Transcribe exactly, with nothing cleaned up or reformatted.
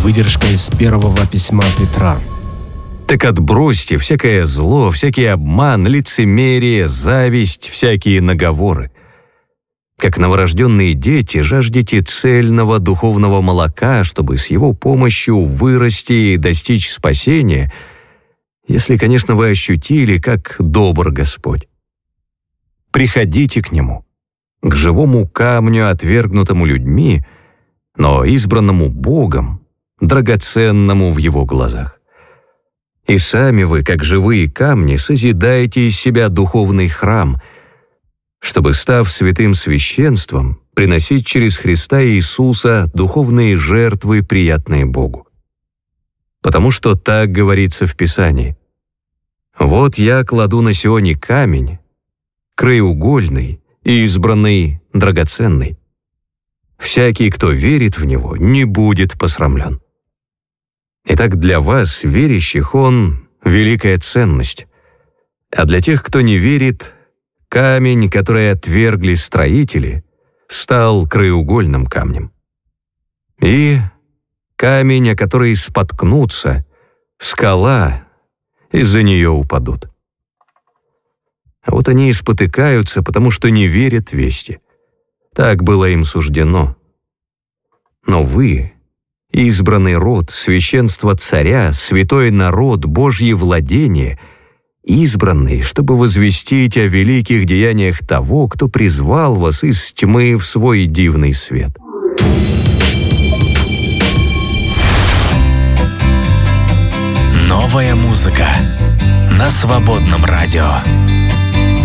Выдержка из первого письма Петра. Так отбросьте всякое зло, всякий обман, лицемерие, зависть, всякие наговоры. Как новорожденные дети, жаждете цельного духовного молока, чтобы с его помощью вырасти и достичь спасения, если, конечно, вы ощутили, как добр Господь. Приходите к Нему, к живому камню, отвергнутому людьми, но избранному Богом, драгоценному в Его глазах. И сами вы, как живые камни, созидаете из себя духовный храм, чтобы, став святым священством, приносить через Христа Иисуса духовные жертвы, приятные Богу. Потому что так говорится в Писании: «Вот я кладу на Сионе камень, краеугольный, избранный, драгоценный. Всякий, кто верит в него, не будет посрамлен». Итак, для вас, верящих, он — великая ценность, а для тех, кто не верит, камень, который отвергли строители, стал краеугольным камнем. И камень, о который споткнутся, скала, из-за нее упадут. А вот они и спотыкаются, потому что не верят вести. Так было им суждено. Но вы — избранный род, священство царя, святой народ, Божье владение, избранный, чтобы возвестить о великих деяниях того, кто призвал вас из тьмы в свой дивный свет. Новая музыка на Свободном радио.